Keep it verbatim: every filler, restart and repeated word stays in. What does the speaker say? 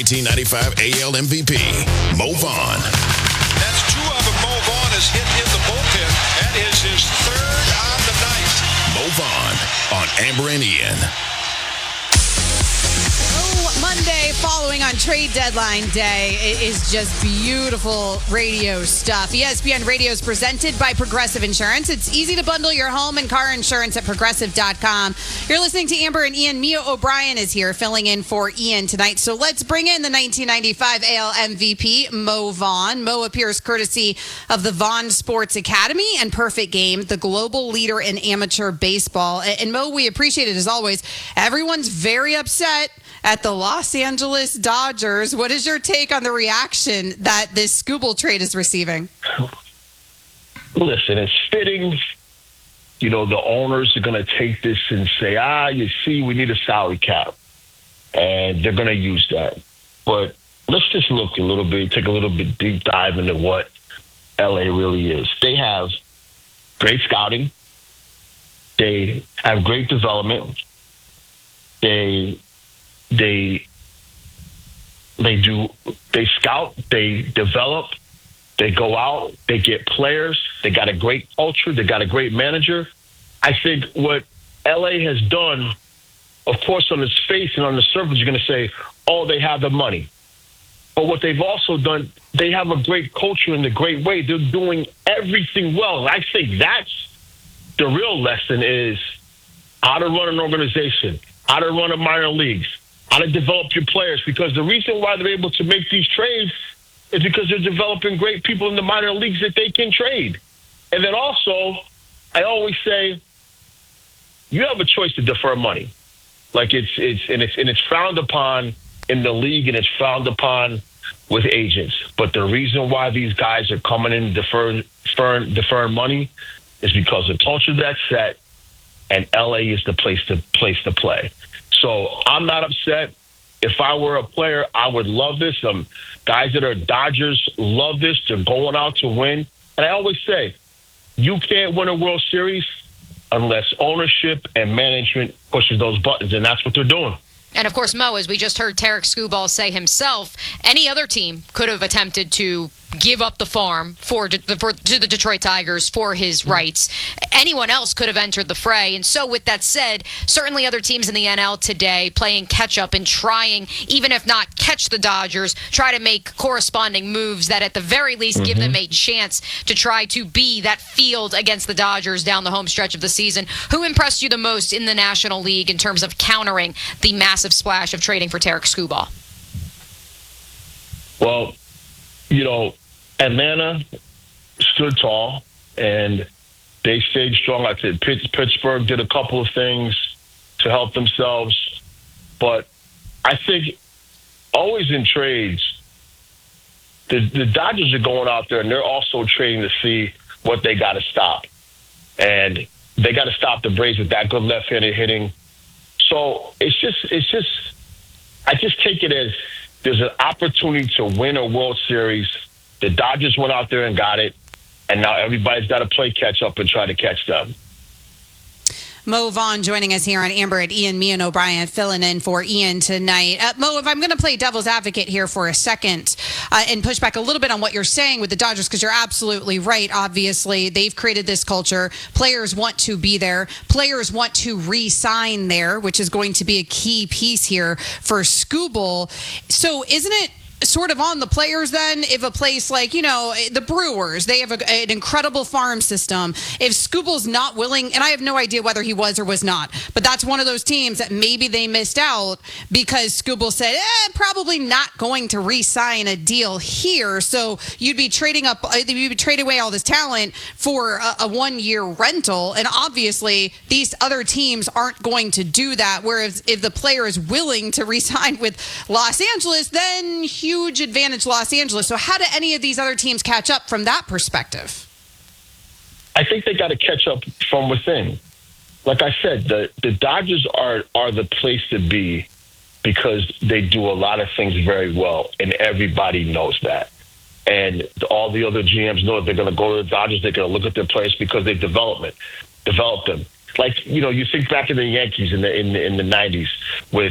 nineteen ninety-five A L M V P, Mo Vaughn. That's two of them. Mo Vaughn has hit in the bullpen. That is his third on the night. Mo Vaughn on Amber and Ian. Monday following on trade deadline day. It is just beautiful radio stuff. E S P N Radio is presented by Progressive Insurance. It's easy to bundle your home and car insurance at progressive dot com. You're listening to Amber and Ian. Mia O'Brien is here filling in for Ian tonight. So let's bring in the nineteen ninety-five A L M V P, Mo Vaughn. Mo appears courtesy of the Vaughn Sports Academy and Perfect Game, the global leader in amateur baseball. And Mo, we appreciate it as always. Everyone's very upset at the Los Angeles Dodgers. What is your take on the reaction that this Skubal trade is receiving? Listen, it's fitting. You know, the owners are going to take this and say, ah, you see, we need a salary cap. And they're going to use that. But let's just look a little bit, take a little bit deep dive into what L A really is. They have great scouting. They have great development. They... They they do they scout, they develop, they go out, they get players, they got a great culture, they got a great manager. I think what L A has done, of course, on its face and on the surface, you're going to say, oh, they have the money. But what they've also done, they have a great culture in a great way. They're doing everything well. And I think that's the real lesson is how to run an organization, how to run a minor leagues, how to develop your players, because the reason why they're able to make these trades is because they're developing great people in the minor leagues that they can trade. And then also, I always say, you have a choice to defer money. Like it's it's and it's and it's frowned upon in the league and it's frowned upon with agents. But the reason why these guys are coming in deferring deferring, deferring money is because the culture that's set, and L A is the place to place to play. So I'm not upset. If I were a player, I would love this. Um, guys that are Dodgers love this. They're going out to win. And I always say, you can't win a World Series unless ownership and management pushes those buttons, and that's what they're doing. And, of course, Mo, as we just heard Tarik Skubal say himself, any other team could have attempted to give up the farm for, for to the Detroit Tigers for his rights. Anyone else could have entered the fray. And so with that said, certainly other teams in the N L today playing catch-up and trying, even if not catch the Dodgers, try to make corresponding moves that at the very least mm-hmm. give them a chance to try to be that field against the Dodgers down the home stretch of the season. Who impressed you the most in the National League in terms of countering the massive splash of trading for Tarik Skubal? Well, you know, Atlanta stood tall, and they stayed strong. I said Pittsburgh did a couple of things to help themselves. But I think always in trades, the, the Dodgers are going out there, and they're also trading to see what they got to stop. And they got to stop the Braves with that good left-handed hitting. So it's just, it's just, I just take it as there's an opportunity to win a World Series. The Dodgers went out there and got it, and now everybody's got to play catch-up and try to catch them. Mo Vaughn joining us here on Amber and Ian, Mia and O'Brien filling in for Ian tonight. Uh, Mo, if I'm going to play devil's advocate here for a second uh, and push back a little bit on what you're saying with the Dodgers, because you're absolutely right. Obviously, they've created this culture. Players want to be there. Players want to re-sign there, which is going to be a key piece here for Skubal. So isn't it sort of on the players then, if a place like, you know, the Brewers, they have a, an incredible farm system. If Skubal's not willing, and I have no idea whether he was or was not, but that's one of those teams that maybe they missed out because Skubal said, eh, probably not going to re-sign a deal here. So you'd be trading up, you'd be trading away all this talent for a, a one-year rental. And obviously these other teams aren't going to do that. Whereas if the player is willing to re-sign with Los Angeles, then huge advantage Los Angeles. So how do any of these other teams catch up from that perspective? I think they got to catch up from within. Like I said, the, the Dodgers are, are the place to be because they do a lot of things very well, and everybody knows that. And all the other G Ms know they're going to go to the Dodgers, they're going to look at their players because they development, develop them. Like, you know, you think back in the Yankees in the in the, in the nineties with